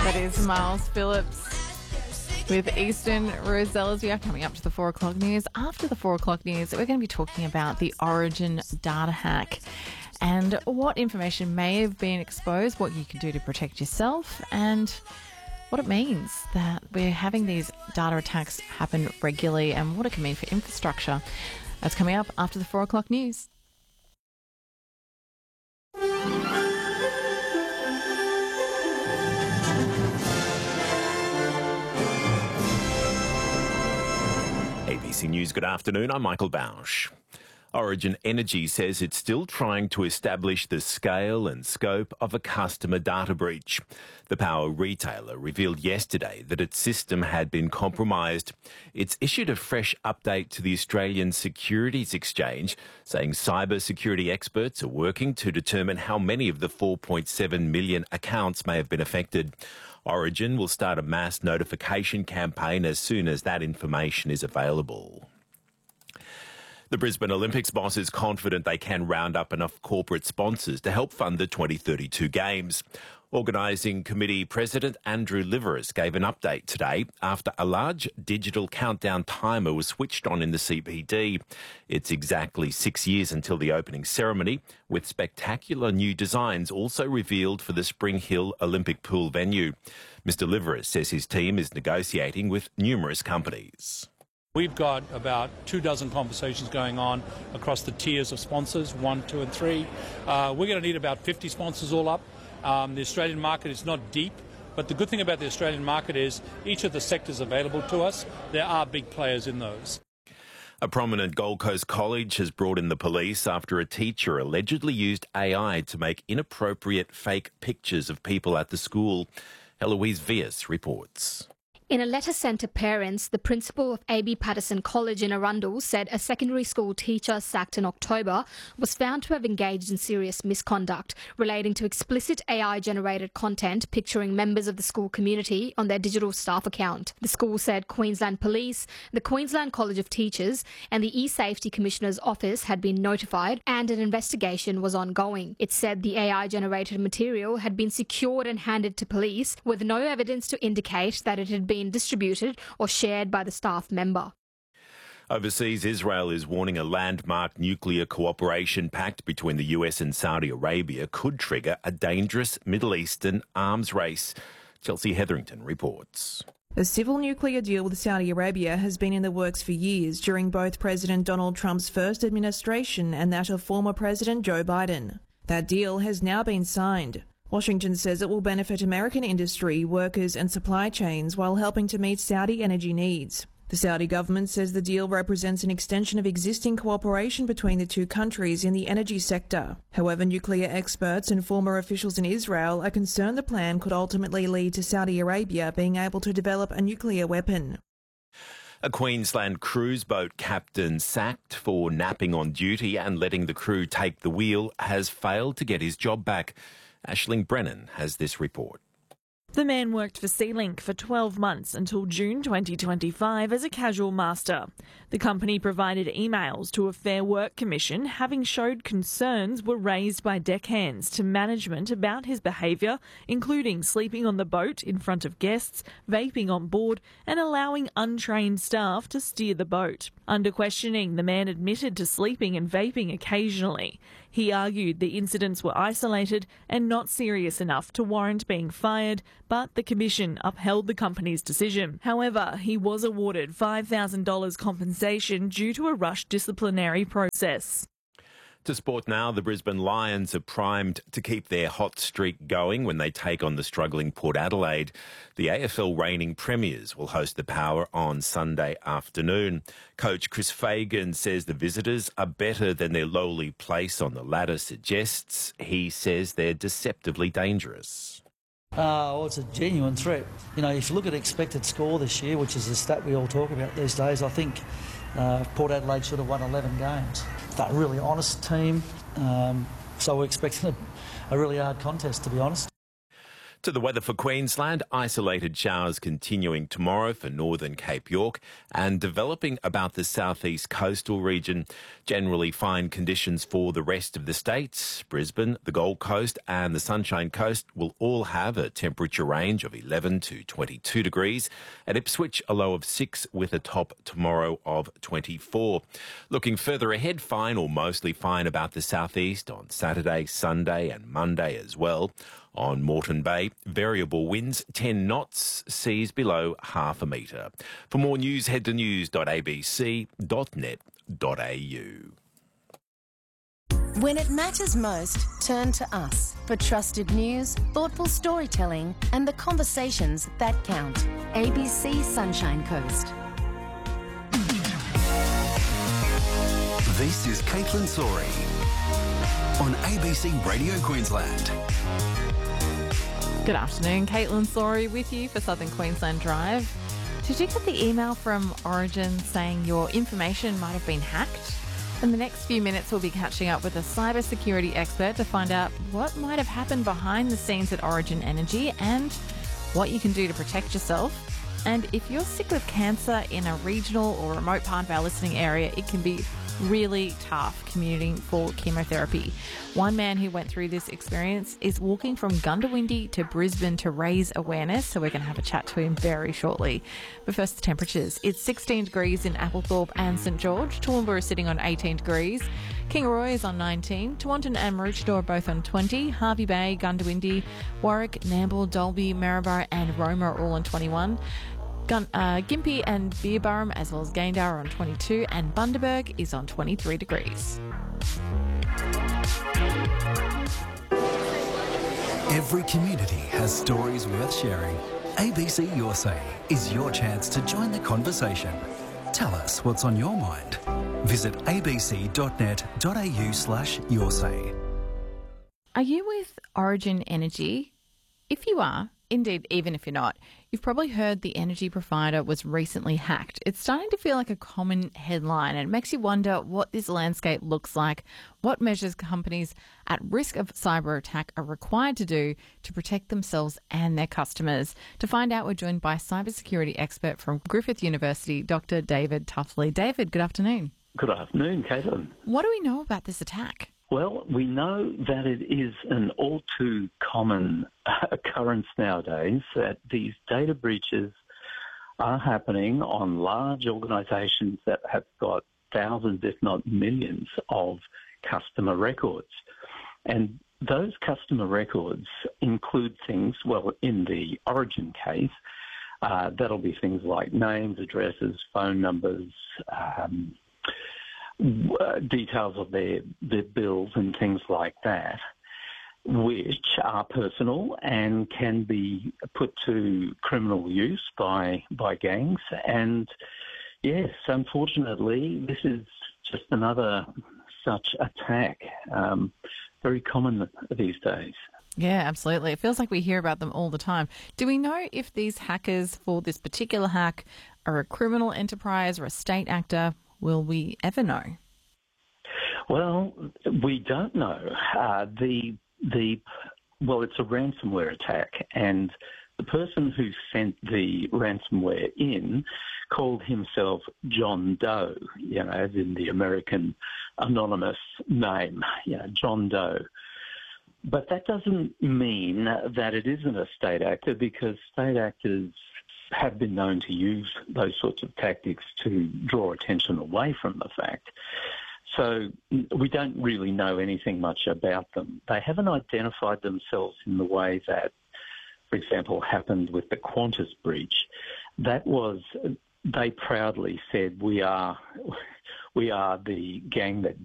That is Miles Phillips with Eastern Rosellas. We are coming up to the 4 o'clock news. After the 4 o'clock news, we're going to be talking about the Origin data hack and what information may have been exposed, what you can do to protect yourself, and what it means that we're having these data attacks happen regularly and what it can mean for infrastructure. That's coming up after the 4 o'clock news. ABC News, good afternoon. I'm Michael Bausch. Origin Energy says it's still trying to establish the scale and scope of a customer data breach. The power retailer revealed yesterday that its system had been compromised. It's issued a fresh update to the Australian Securities Exchange, saying cyber security experts are working to determine how many of the 4.7 million accounts may have been affected. Origin will start a mass notification campaign as soon as that information is available. The Brisbane Olympics boss is confident they can round up enough corporate sponsors to help fund the 2032 Games. Organising Committee President Andrew Liveris gave an update today after a large digital countdown timer was switched on in the CBD. It's exactly 6 years until the opening ceremony, with spectacular new designs also revealed for the Spring Hill Olympic pool venue. Mr Liveris says his team is negotiating with numerous companies. We've got about 24 conversations going on across the tiers of sponsors, 1, 2 and 3. We're going to need about 50 sponsors all up. The Australian market is not deep, but the good thing about the Australian market is each of the sectors available to us, there are big players in those. A prominent Gold Coast college has brought in the police after a teacher allegedly used AI to make inappropriate fake pictures of people at the school. Eloise Vias reports. In a letter sent to parents, the principal of A.B. Patterson College in Arundel said a secondary school teacher sacked in October was found to have engaged in serious misconduct relating to explicit AI-generated content picturing members of the school community on their digital staff account. The school said Queensland Police, the Queensland College of Teachers and the E-Safety Commissioner's Office had been notified and an investigation was ongoing. It said the AI-generated material had been secured and handed to police with no evidence to indicate that it had been distributed or shared by the staff member. Overseas, Israel is warning a landmark nuclear cooperation pact between the US and Saudi Arabia could trigger a dangerous Middle Eastern arms race. Chelsea Hetherington reports. A civil nuclear deal with Saudi Arabia has been in the works for years during both President Donald Trump's first administration and that of former President Joe Biden. That deal has now been signed. Washington says it will benefit American industry, workers and supply chains while helping to meet Saudi energy needs. The Saudi government says the deal represents an extension of existing cooperation between the two countries in the energy sector. However, nuclear experts and former officials in Israel are concerned the plan could ultimately lead to Saudi Arabia being able to develop a nuclear weapon. A Queensland cruise boat captain sacked for napping on duty and letting the crew take the wheel has failed to get his job back. Aisling Brennan has this report. The man worked for SeaLink for 12 months until June 2025 as a casual master. The company provided emails to a Fair Work Commission having showed concerns were raised by deckhands to management about his behaviour, including sleeping on the boat in front of guests, vaping on board and allowing untrained staff to steer the boat. Under questioning, the man admitted to sleeping and vaping occasionally. He argued the incidents were isolated and not serious enough to warrant being fired, but the Commission upheld the company's decision. However, he was awarded $5,000 compensation due to a rushed disciplinary process. To sport now, the Brisbane Lions are primed to keep their hot streak going when they take on the struggling Port Adelaide. The AFL reigning premiers will host the Power on Sunday afternoon. Coach Chris Fagan says the visitors are better than their lowly place on the ladder suggests. He says they're deceptively dangerous. Well, it's a genuine threat. You know, if you look at expected score this year, which is a stat we all talk about these days, I think Port Adelaide should have won 11 games. They're a really honest team, so we're expecting a really hard contest, to be honest. To the weather for Queensland, isolated showers continuing tomorrow for northern Cape York and developing about the southeast coastal region. Generally fine conditions for the rest of the states. Brisbane, the Gold Coast and the Sunshine Coast will all have a temperature range of 11 to 22 degrees. At Ipswich, a low of 6 with a top tomorrow of 24. Looking further ahead, fine or mostly fine about the southeast on Saturday, Sunday and Monday as well. On Moreton Bay, variable winds 10 knots, seas below half a metre. For more news, head to news.abc.net.au. When it matters most, turn to us for trusted news, thoughtful storytelling and the conversations that count. ABC Sunshine Coast. This is Caitlin Sorey on ABC Radio Queensland. Good afternoon, Caitlin Sorey with you for Southern Queensland Drive. Did you get the email from Origin saying your information might have been hacked? In the next few minutes, we'll be catching up with a cybersecurity expert to find out what might have happened behind the scenes at Origin Energy and what you can do to protect yourself. And if you're sick with cancer in a regional or remote part of our listening area, it can be really tough commuting for chemotherapy. One man who went through this experience is walking from Gundawindi to Brisbane to raise awareness, so we're going to have a chat to him very shortly. But first, the temperatures. It's 16 degrees in Applethorpe and St George. Toowoomba is sitting on 18 degrees. Kingaroy is on 19. Tewantin and Maroochydore are both on 20. Hervey Bay, Gundawindi, Warwick, Nambour, Dalby, Maryborough and Roma are all on 21. Gympie and Beerburrum as well as Gayndah are on 22 and Bundaberg is on 23 degrees. Every community has stories worth sharing. ABC Your Say is your chance to join the conversation. Tell us what's on your mind. Visit abc.net.au/yoursay. Are you with Origin Energy? If you are, indeed, even if you're not, you've probably heard the energy provider was recently hacked. It's starting to feel like a common headline and it makes you wonder what this landscape looks like, what measures companies at risk of cyber attack are required to do to protect themselves and their customers. To find out, we're joined by cybersecurity expert from Griffith University, Dr. David Tuffley. David, good afternoon. Good afternoon, Caitlin. What do we know about this attack? Well, we know that it is an all too common occurrence nowadays that these data breaches are happening on large organisations that have got thousands, if not millions, of customer records. And those customer records include things, well, in the Origin case, that'll be things like names, addresses, phone numbers, details of their bills and things like that, which are personal and can be put to criminal use by gangs. And yes, unfortunately, this is just another such attack. Very common these days. Yeah, absolutely. It feels like we hear about them all the time. Do we know if these hackers for this particular hack are a criminal enterprise or a state actor? Will we ever know? Well, we don't know. Well, it's a ransomware attack, and the person who sent the ransomware in called himself John Doe, as in the American anonymous name, John Doe. But that doesn't mean that it isn't a state actor, because state actors have been known to use those sorts of tactics to draw attention away from the fact. So we don't really know anything much about them. They haven't identified themselves in the way that, for example, happened with the Qantas breach. That was, they proudly said, we are the gang that